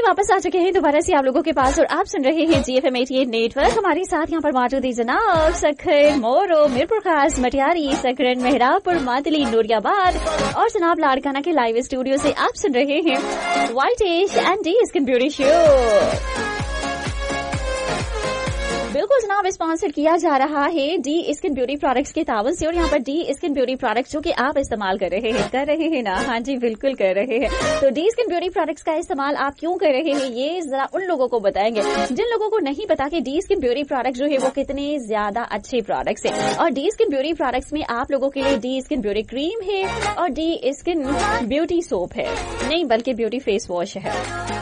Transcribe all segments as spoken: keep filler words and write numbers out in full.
वापस आ चुके हैं दोबारा से आप लोगों के पास और आप सुन रहे हैं जी एफ एम अठासी नेटवर्क। हमारे साथ यहाँ पर मौजूद है जनाब सखर मोरो, मीरपुर खास, मटियारी, सकरन, मेहरापुर, मातली, नूरियाबाद और जनाब लाड़काना के लाइव स्टूडियो से आप सुन रहे हैं whitish and D skin beauty show. बिल्कुल जनाब, स्पॉन्सर किया जा रहा है डी स्किन ब्यूटी प्रोडक्ट्स के तावन से और यहाँ पर डी स्किन ब्यूटी प्रोडक्ट्स जो कि आप इस्तेमाल कर रहे हैं कर रहे हैं ना? हाँ जी, बिल्कुल कर रहे हैं। तो डी स्किन ब्यूटी प्रोडक्ट्स का इस्तेमाल आप क्यों कर रहे हैं ये जरा उन लोगों को बताएंगे जिन लोगों को नहीं पता कि डी स्किन ब्यूटी प्रोडक्ट जो है वो कितने ज्यादा अच्छे प्रोडक्ट्स है। और डी स्किन ब्यूटी प्रोडक्ट्स में आप लोगों के लिए डी स्किन ब्यूटी क्रीम है और डी स्किन ब्यूटी सोप है, नहीं बल्कि ब्यूटी फेस वॉश है।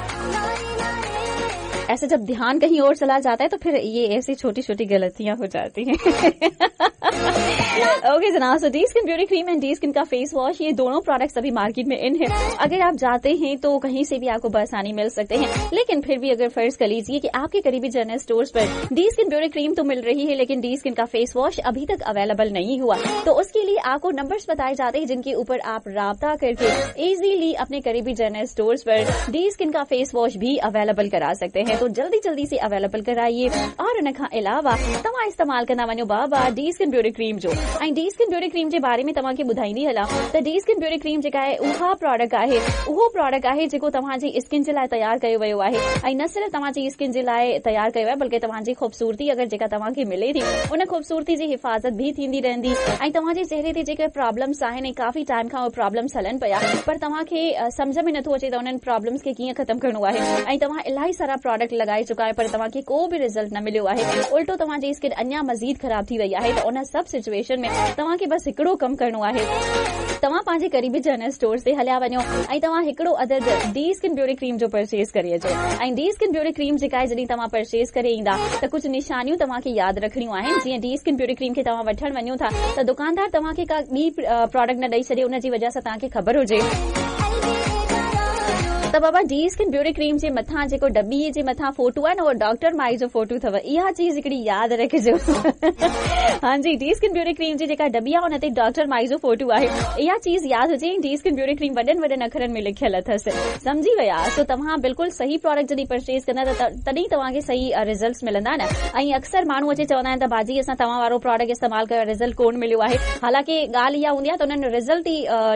ऐसे जब ध्यान कहीं और चला जाता है तो फिर ये ऐसी छोटी छोटी गलतियां हो जाती हैं। ओके जनाब, सो D skin beauty cream and D skin का फेस वॉश, ये दोनों प्रोडक्ट्स अभी मार्केट में इन है। अगर आप जाते हैं तो कहीं से भी आपको बआसानी मिल सकते हैं, लेकिन फिर भी अगर फर्ज कर लीजिए कि आपके करीबी जनरल स्टोर्स पर डी स्किन ब्यूटी क्रीम तो मिल रही है लेकिन डी स्किन का फेस वॉश अभी तक अवेलेबल नहीं हुआ, तो उसके लिए आपको नंबर्स बताए जाते हैं जिनके ऊपर आप राब्ता करके इजीली अपने करीबी जनरल स्टोर्स पर डी स्किन का फेस वॉश भी अवेलेबल करा सकते हैं। तो जल्दी जल्दी से अवेलेबल कराइए। और उन खां अलावा तव्हां इस्तेमाल कंदा वञो बाबा डी स्किन ब्यूटी क्रीम जो। ऐं डी स्किन ब्यूटी क्रीम जे बारे में तव्हांखे ॿुधाईंदी हलां त डी स्किन ब्यूटी क्रीम जेका आहे उहा प्रोडक्ट आहे उहो प्रोडक्ट आहे जेको तव्हांजी स्किन जे लाइ तयार कयो वियो आहे। ऐं न सिर्फ़ तव्हांजी स्किन जे लाइ तयार कयो आहे बल्कि तव्हांजी ख़ूबसूरती अगरि जेका तव्हांखे मिले थी उन ख़ूबसूरती जी हिफ़ाज़त भी थींदी रहंदी। ऐं तव्हांजे चेहरे ते जेके प्रॉब्लम्स आहिनि, काफ़ी टाइम खां उहे प्रॉब्लम्स हलनि पिया पर तव्हांखे सम्झ में नथो अचे त उन्हनि प्रॉब्लम्स खे कीअं ख़तमु करणो आहे। ऐं तव्हां इलाही सारा प्रोडक्ट लॻाए चुका आहे पर तव्हांखे को बि रिज़ल्ट न मिलियो आहे, उल्टो तव्हांजी स्किन अञा मज़ीद ख़राब थी वई आहे। त उन सभु सिचुएशन में तव्हांखे बसि हिकिड़ो कमु करणो आहे, तव्हां पंहिंजे करीबी जनरल स्टोर ते हलिया वञो ऐं तव्हां हिकिड़ो अदद डी स्किन ब्यूटी क्रीम जो परचेज करे अचो। ऐं डी स्किन ब्यूटी क्रीम जेका आहे जॾहिं तव्हां परचेज करे ईंदा त कुझु निशानियूं तव्हांखे यादि रखणियूं आहिनि। जीअं डी स्किन ब्यूटी क्रीम खे तव्हां वठण वञो था त दुकानदार तव्हांखे का ॿी प्रोडक्ट न ॾेई छॾे, उनजी वजह सां तव्हांखे ख़बर हुजे त बाबा डी स्किन ब्यूटी क्रीम जे मथां जेको डब्बीअ जे मथां फोटो आहे न उहो डॉक्टर माई जो फोटो अथव। इहा चीज़ हिकिड़ी यादि रखिजो। हाँ जी, डी स्किन ब्यूटी क्रीम जी जेका डब्बी आहे हुन ते डॉक्टर माई जो फोटो आहे, इहा चीज़ यादि हुजे। डी स्किन ब्यूटी क्रीम वॾनि वॾनि अखरनि में लिखियल अथसि, सम्झी विया। सो तव्हां बिल्कुलु सही प्रोडक्ट जॾहिं परचेज कंदा त तॾहिं तव्हांखे सही रिज़ल्ट्स मिलंदा न। ऐं अक्सर माण्हू अचे चवंदा आहिनि त बाजी असां तव्हां वारो प्रोडक्ट इस्तेमाल कयो, रिज़ल्ट कोन मिलियो आहे। हालांकि ॻाल्हि इहा हूंदी आहे त उन्हनि रिज़ल्ट ई